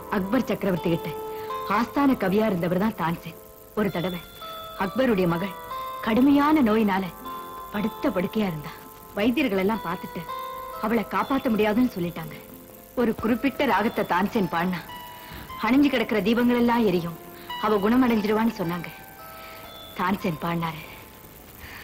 அக்பர் சக்கரவர்த்தி கிட்ட ஆஸ்தான கவியா இருந்தவர் தான் தான்சேன். ஒரு தடவை அக்பருடைய மகள் கடுமையான நோயினால படுத்த படுக்கையா இருந்தா. வைத்தியர்கள் எல்லாம் பார்த்துட்டு அவளை காப்பாற்ற முடியாதுன்னு சொல்லிட்டாங்க. ஒரு குறிப்பிட்ட ராகத்தை தான்சேன் பாடினா அணிஞ்சு கிடக்கிற தீபங்கள் எல்லாம் எரியும், அவ குணமடைஞ்சிருவான்னு சொன்னாங்க. தான்சேன் பாடினாரு.